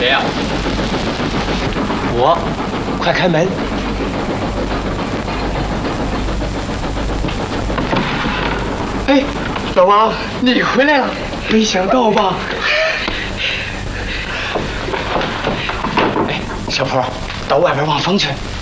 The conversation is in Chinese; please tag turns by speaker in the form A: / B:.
A: 谁呀？我，快开门！哎，老王，你回来了，没想到吧？哎，小坡，到外边望风去。